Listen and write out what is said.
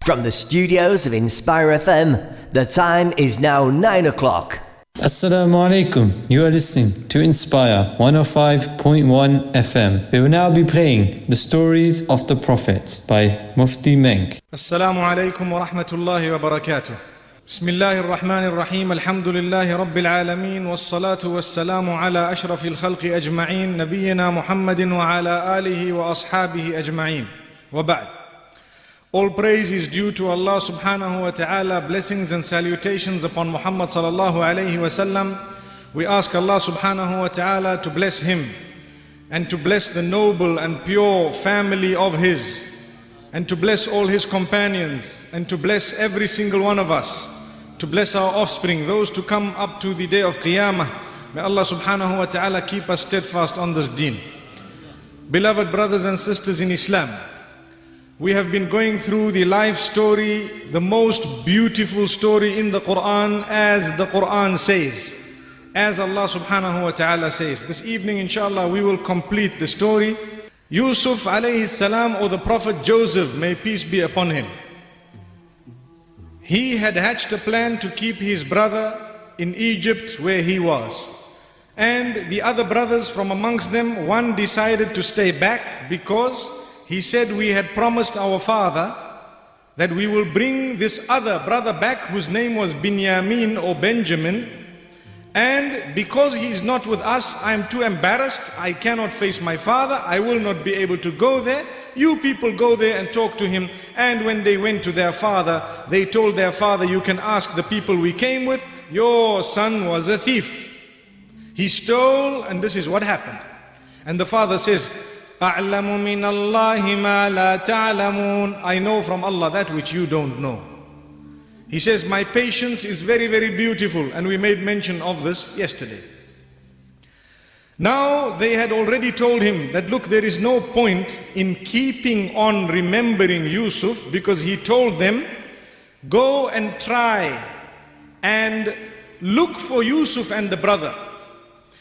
From the studios of Inspire FM, the time is now 9 o'clock. Assalamu alaikum. You are listening to Inspire 105.1 FM. We will now be playing the stories of the prophets by Mufti Menk. Assalamu alaikum wa rahmatullahi wa barakatuh. Bismillahir Rahmanir Rahim. Alhamdulillahi Rabbil Alameen. Wassalatu wassalamu ala ashrafil khalqi ajma'een. Nabiyyina Muhammadin wa ala alihi wa ashabihi ajma'een. Wa ba'd. All praise is due to Allah subhanahu wa ta'ala. Blessings and salutations upon Muhammad sallallahu alayhi wa sallam. We ask Allah subhanahu wa ta'ala to bless him and to bless the noble and pure family of his, and to bless all his companions, and to bless every single one of us, to bless our offspring, those to come up to the day of Qiyamah. May Allah subhanahu wa ta'ala keep us steadfast on this deen. Beloved brothers and sisters in Islam, we have been going through the life story, the most beautiful story in the Quran, as the Quran says, as Allah subhanahu wa ta'ala says. This evening, inshallah, we will complete the story. Yusuf alayhi salam, or the Prophet Joseph, may peace be upon him. He had hatched a plan to keep his brother in Egypt where he was. And the other brothers from amongst them, one decided to stay back because he said, we had promised our father that we will bring this other brother back whose name was Binyamin or Benjamin. And because he is not with us, I am too embarrassed. I cannot face my father. I will not be able to go there. You people go there and talk to him. And when they went to their father, they told their father, you can ask the people we came with. Your son was a thief. He stole, and this is what happened. And the father says, أَعْلَمُ مِنَ اللَّهِ مَا لَا تَعْلَمُونَ. I know from Allah that which you don't know. He says, my patience is very, very beautiful, and we made mention of this yesterday. Now they had already told him that, look, there is no point in keeping on remembering Yusuf, because he told them, go and try and look for Yusuf and the brother.